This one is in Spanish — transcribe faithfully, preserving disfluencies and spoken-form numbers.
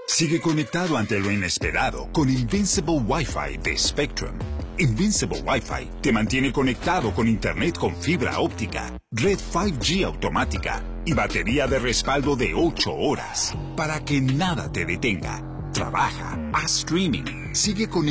Sigue conectado ante lo inesperado con Invincible Wi-Fi de Spectrum. Invincible Wi-Fi te mantiene conectado con Internet con fibra óptica, red cinco G automática y batería de respaldo de ocho horas para que nada te detenga. Trabaja, haz streaming, sigue conectado